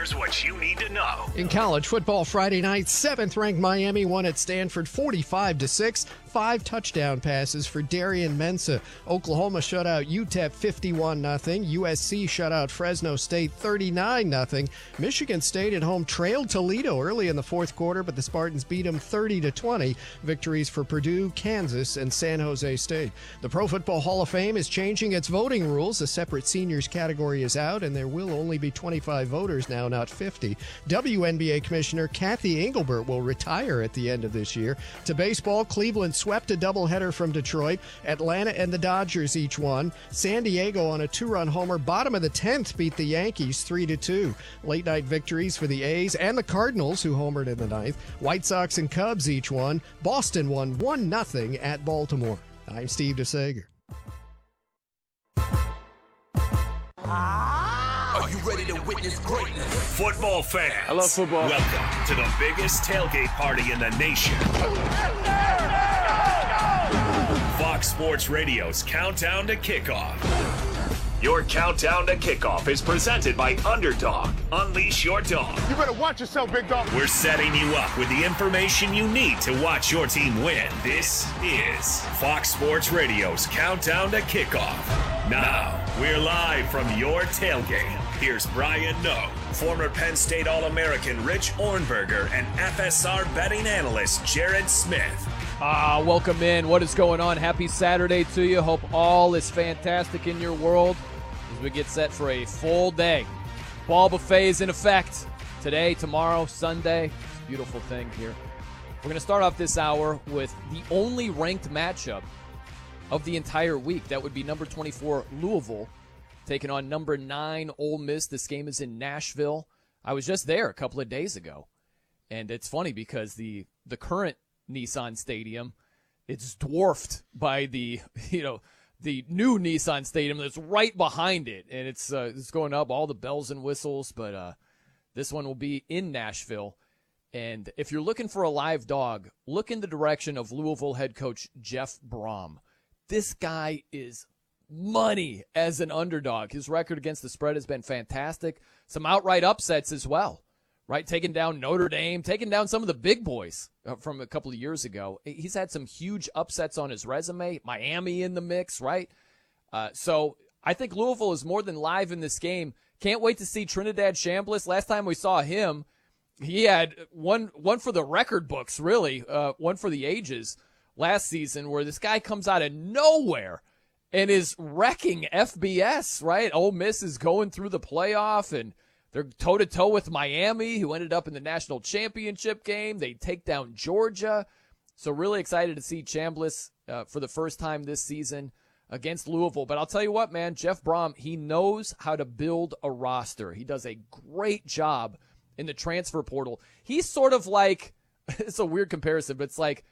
Here's what you need to know. In college football Friday night, 7th-ranked Miami won at Stanford 45-6. 5 touchdown passes for Darian Mensah. Oklahoma shut out UTEP 51-0. USC shut out Fresno State 39-0. Michigan State at home trailed Toledo early in the fourth quarter, but the Spartans beat them 30-20. Victories for Purdue, Kansas, and San Jose State. The Pro Football Hall of Fame is changing its voting rules. A separate seniors category is out, and there will only be 25 voters now, not 50. WNBA Commissioner Kathy Engelbert will retire at the end of this year. To baseball, Cleveland swept a doubleheader from Detroit. Atlanta and the Dodgers each won. San Diego on a 2-run homer, bottom of the 10th, beat the Yankees 3-2. Late night victories for the A's and the Cardinals, who homered in the ninth. White Sox and Cubs each won. Boston won 1-0 at Baltimore. I'm Steve DeSager. Are you ready to witness greatness? Football fans. I love football. Welcome to the biggest tailgate party in the nation. Fox Sports Radio's Countdown to Kickoff. Your Countdown to Kickoff is presented by Underdog. Unleash your dog. You better watch yourself, big dog. We're setting you up with the information you need to watch your team win. This is Fox Sports Radio's Countdown to Kickoff. Now, we're live from your tailgate. Here's Brian Noe, former Penn State All-American Rich Ornberger, and FSR betting analyst Jared Smith. Welcome in. What is going on? Happy Saturday to you. Hope all is fantastic in your world as we get set for a full day. Ball buffet is in effect today, tomorrow, Sunday. It's a beautiful thing here. We're going to start off this hour with the only ranked matchup of the entire week. That would be number 24 Louisville taking on number 9 Ole Miss. This game is in Nashville. I was just there a couple of days ago, and it's funny because the current Nissan Stadium, it's dwarfed by the new Nissan Stadium that's right behind it, and it's going up, all the bells and whistles, but this one will be in Nashville. And if you're looking for a live dog, look in the direction of Louisville head coach Jeff Brom. This guy is money as an underdog. His record against the spread has been fantastic. Some outright upsets as well, right? Taking down Notre Dame, taking down some of the big boys from a couple of years ago. He's had some huge upsets on his resume. Miami in the mix, right? So I think Louisville is more than live in this game. Can't wait to see Trinidad Chambliss. Last time we saw him, he had one for the record books, really, one for the ages last season, where this guy comes out of nowhere and is wrecking FBS, right? Ole Miss is going through the playoff, and they're toe-to-toe with Miami, who ended up in the national championship game. They take down Georgia. So really excited to see Chambliss for the first time this season against Louisville. But I'll tell you what, man, Jeff Brom, he knows how to build a roster. He does a great job in the transfer portal. He's sort of like, it's a weird comparison, but it's like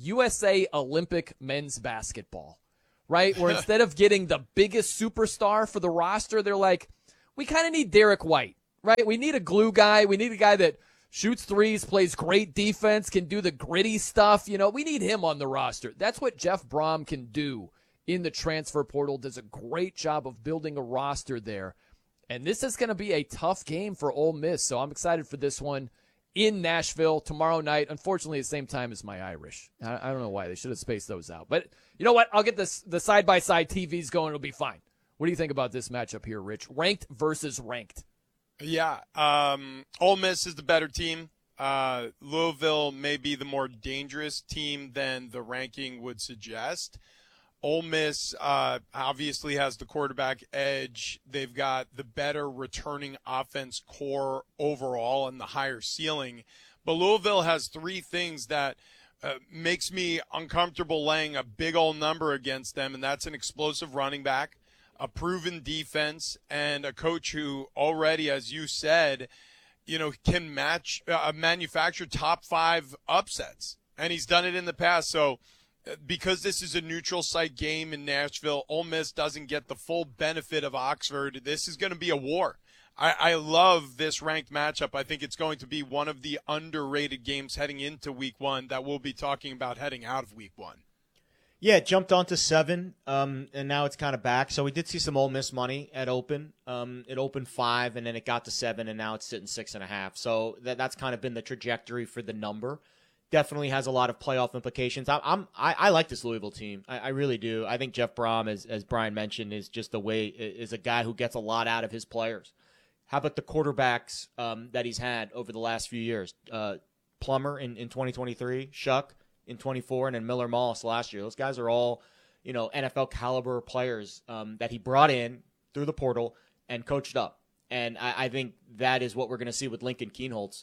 USA Olympic men's basketball, right? Where instead of getting the biggest superstar for the roster, they're like, we kind of need Derek White, right? We need a glue guy. We need a guy that shoots threes, plays great defense, can do the gritty stuff. You know, we need him on the roster. That's what Jeff Brom can do in the transfer portal. Does a great job of building a roster there. And this is going to be a tough game for Ole Miss, so I'm excited for this one in Nashville tomorrow night. Unfortunately, at the same time as my Irish. I don't know why. They should have spaced those out. But you know what? I'll get the side-by-side TVs going. It'll be fine. What do you think about this matchup here, Rich? Ranked versus ranked. Yeah, Ole Miss is the better team. Louisville may be the more dangerous team than the ranking would suggest. Ole Miss obviously has the quarterback edge. They've got the better returning offense core overall and the higher ceiling. But Louisville has three things that makes me uncomfortable laying a big old number against them, and that's an explosive running back, a proven defense, and a coach who already, as you said, can manufacture top 5 upsets. And he's done it in the past. So because this is a neutral site game in Nashville, Ole Miss doesn't get the full benefit of Oxford. This is going to be a war. I love this ranked matchup. I think it's going to be one of the underrated games heading into week 1 that we'll be talking about heading out of week 1. Yeah, it jumped on to 7, and now it's kind of back. So we did see some Ole Miss money at open. It opened 5, and then it got to 7, and now it's sitting 6.5. So that's kind of been the trajectory for the number. Definitely has a lot of playoff implications. I like this Louisville team. I really do. I think Jeff Brom, as Brian mentioned, is just is a guy who gets a lot out of his players. How about the quarterbacks that he's had over the last few years? Plummer in 2023, Shuck in 24, and then Miller Moss last year. Those guys are all, NFL caliber players that he brought in through the portal and coached up. And I think that is what we're going to see with Lincoln Kienholz.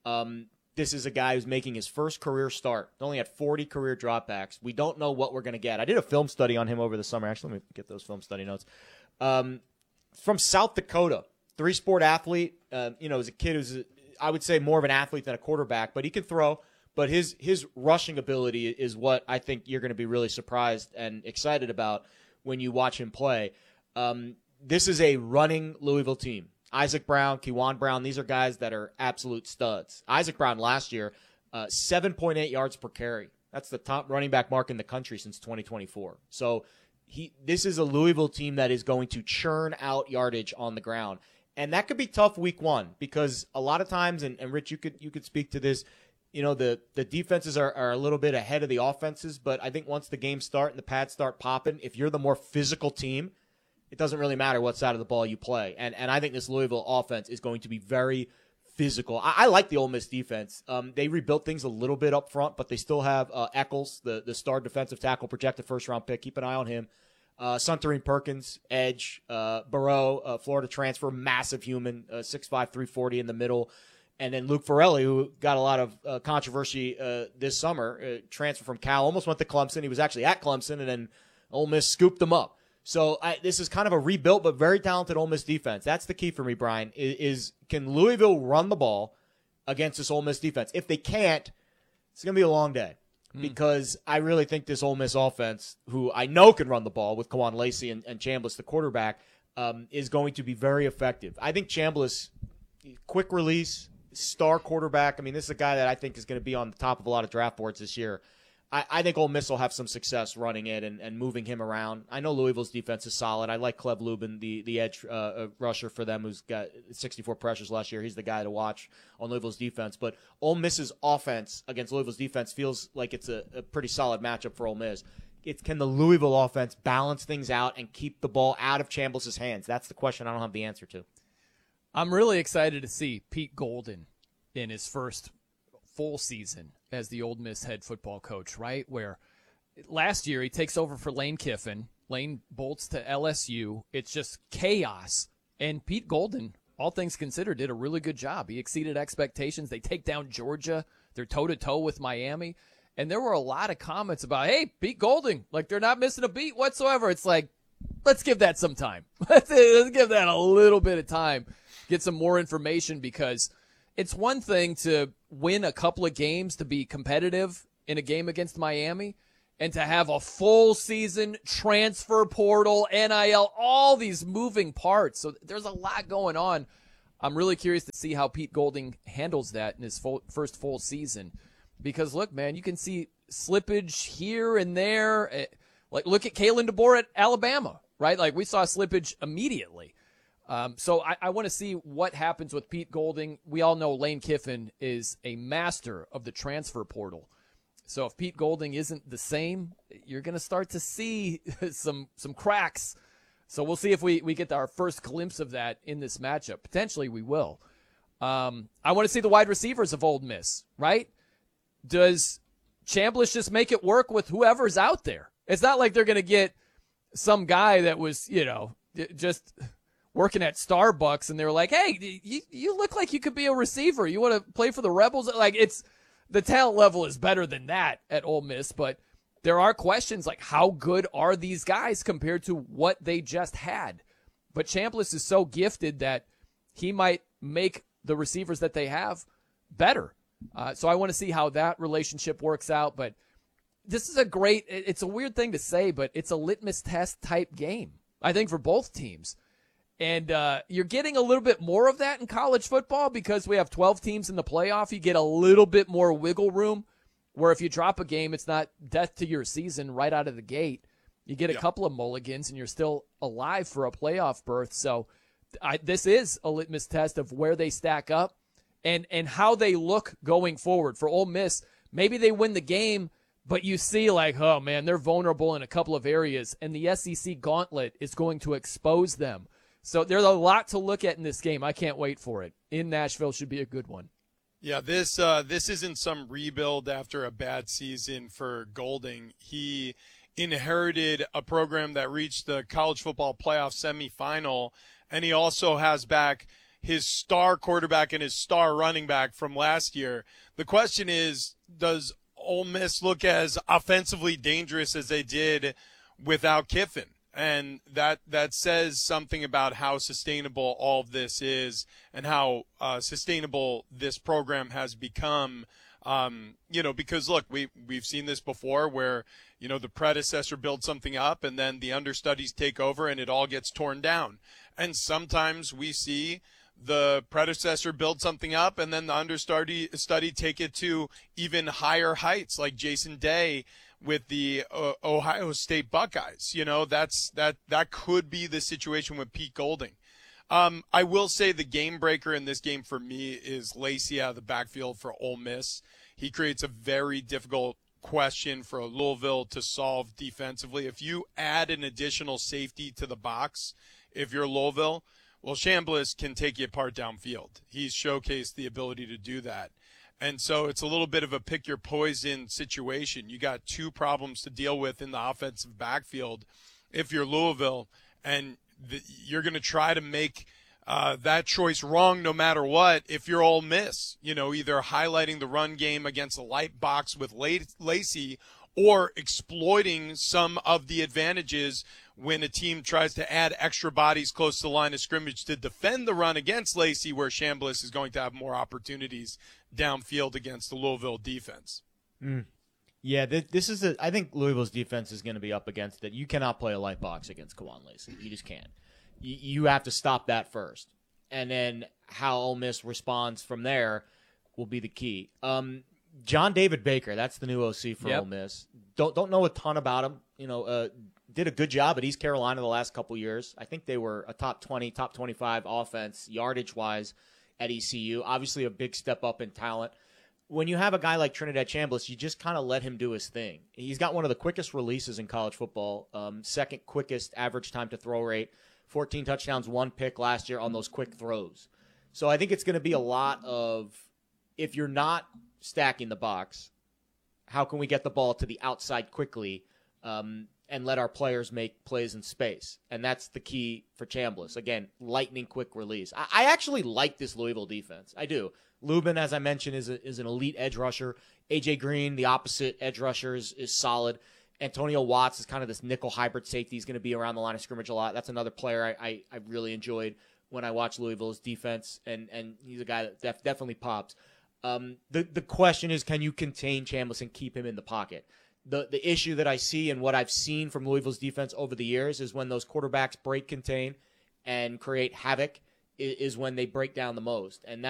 This is a guy who's making his first career start. He only had 40 career dropbacks. We don't know what we're going to get. I did a film study on him over the summer. Actually, let me get those film study notes. From South Dakota, 3-sport athlete. As a kid who's, I would say, more of an athlete than a quarterback, but he can throw. But his rushing ability is what I think you're going to be really surprised and excited about when you watch him play. This is a running Louisville team. Isaac Brown, Kewan Brown, these are guys that are absolute studs. Isaac Brown last year, 7.8 yards per carry. That's the top running back mark in the country since 2024. So this is a Louisville team that is going to churn out yardage on the ground. And that could be tough week 1 because a lot of times, and Rich, you could speak to this, the defenses are a little bit ahead of the offenses, but I think once the games start and the pads start popping, if you're the more physical team, it doesn't really matter what side of the ball you play. And I think this Louisville offense is going to be very physical. I like the Ole Miss defense. They rebuilt things a little bit up front, but they still have Eccles, the star defensive tackle, projected first-round pick. Keep an eye on him. Suntarine Perkins, edge. Burrow, Florida transfer, massive human, 6'5", 340 in the middle. And then Luke Farrelly, who got a lot of controversy this summer, transfer from Cal, almost went to Clemson. He was actually at Clemson, and then Ole Miss scooped him up. So this is kind of a rebuilt but very talented Ole Miss defense. That's the key for me, Brian, is can Louisville run the ball against this Ole Miss defense? If they can't, it's going to be a long day because I really think this Ole Miss offense, who I know can run the ball with Kawan Lacey and Chambliss, the quarterback, is going to be very effective. I think Chambliss, quick release, star quarterback. I mean, this is a guy that I think is going to be on the top of a lot of draft boards this year. I think Ole Miss will have some success running it and moving him around. I know Louisville's defense is solid. I like Cleb Lubin, the edge rusher for them, who's got 64 pressures last year. He's the guy to watch on Louisville's defense. But Ole Miss's offense against Louisville's defense feels like it's a pretty solid matchup for Ole Miss. Can the Louisville offense balance things out and keep the ball out of Chambliss' hands? That's the question I don't have the answer to. I'm really excited to see Pete Golden in his first full season as the Ole Miss head football coach, right? Where last year he takes over for Lane Kiffin. Lane bolts to LSU. It's just chaos. And Pete Golden, all things considered, did a really good job. He exceeded expectations. They take down Georgia. They're toe-to-toe with Miami. And there were a lot of comments about, hey, Pete Golden, like they're not missing a beat whatsoever. It's like, let's give that some time. Let's give that a little bit of time. Get some more information because it's one thing to win a couple of games to be competitive in a game against Miami and to have a full season, transfer portal, NIL, all these moving parts. So there's a lot going on. I'm really curious to see how Pete Golding handles that in his first full season. Because, look, man, you can see slippage here and there. Like, look at Kalen DeBoer at Alabama, right? Like, we saw slippage immediately. So I want to see what happens with Pete Golding. We all know Lane Kiffin is a master of the transfer portal. So if Pete Golding isn't the same, you're going to start to see some cracks. So we'll see if we get our first glimpse of that in this matchup. Potentially we will. I want to see the wide receivers of Ole Miss, right? Does Chambliss just make it work with whoever's out there? It's not like they're going to get some guy that was, just working at Starbucks and they were like, hey, you look like you could be a receiver. You want to play for the Rebels? Like, it's the talent level is better than that at Ole Miss, but there are questions like how good are these guys compared to what they just had? But Chambliss is so gifted that he might make the receivers that they have better. So I want to see how that relationship works out. But this is it's a weird thing to say, but it's a litmus test type game, I think, for both teams. And you're getting a little bit more of that in college football because we have 12 teams in the playoff. You get a little bit more wiggle room where if you drop a game, it's not death to your season right out of the gate. You get a couple of mulligans, and you're still alive for a playoff berth. So this is a litmus test of where they stack up and how they look going forward. For Ole Miss, maybe they win the game, but you see like, oh, man, they're vulnerable in a couple of areas, and the SEC gauntlet is going to expose them. So there's a lot to look at in this game. I can't wait for it. In Nashville should be a good one. Yeah, this isn't some rebuild after a bad season for Golding. He inherited a program that reached the college football playoff semifinal, and he also has back his star quarterback and his star running back from last year. The question is, does Ole Miss look as offensively dangerous as they did without Kiffin? And that says something about how sustainable all of this is and how sustainable this program has become. Because look, we've seen this before where, the predecessor builds something up and then the understudies take over and it all gets torn down. And sometimes we see the predecessor build something up and then the understudy take it to even higher heights, like Jason Day with the Ohio State Buckeyes. That could be the situation with Pete Golding. I will say the game breaker in this game for me is Lacey out of the backfield for Ole Miss. He creates a very difficult question for Louisville to solve defensively. If you add an additional safety to the box, if you're Louisville, well, Chambliss can take you apart downfield. He's showcased the ability to do that. And so it's a little bit of a pick your poison situation. You got two problems to deal with in the offensive backfield if you're Louisville, and you're going to try to make that choice wrong no matter what if you're Ole Miss, either highlighting the run game against a light box with Lacey or exploiting some of the advantages when a team tries to add extra bodies close to the line of scrimmage to defend the run against Lacey, where Chambliss is going to have more opportunities downfield against the Louisville defense. Yeah, I think Louisville's defense is going to be up against it. You cannot play a light box against Kawan Lacey. You just can't. You have to stop that first. And then how Ole Miss responds from there will be the key. John David Baker, that's the new OC for Ole Miss. Don't know a ton about him. Did a good job at East Carolina the last couple years. I think they were a top 20, top 25 offense yardage-wise at ECU. Obviously a big step up in talent. When you have a guy like Trinidad Chambliss, you just kind of let him do his thing. He's got one of the quickest releases in college football, second quickest average time to throw rate, 14 touchdowns, 1 pick last year on those quick throws. So I think it's going to be a lot of, if you're not stacking the box, how can we get the ball to the outside quickly and let our players make plays in space? And that's the key for Chambliss. Again, lightning quick release. I actually like this Louisville defense. I do. Lubin, as I mentioned, is an elite edge rusher. A.J. Green, the opposite edge rusher, is solid. Antonio Watts is kind of this nickel hybrid safety. He's going to be around the line of scrimmage a lot. That's another player I really enjoyed when I watched Louisville's defense, and he's a guy that definitely pops. The question is, can you contain Chambliss and keep him in the pocket? The issue that I see and what I've seen from Louisville's defense over the years is when those quarterbacks break contain and create havoc is when they break down the most. And